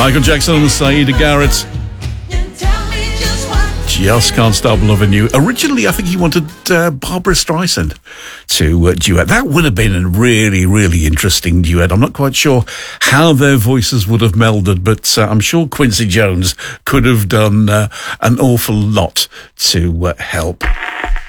Michael Jackson and Saida Garrett. Just Can't Stop Loving You. Originally, I think he wanted Barbara Streisand to duet. That would have been a really, really interesting duet. I'm not quite sure how their voices would have melded, but I'm sure Quincy Jones could have done an awful lot to help.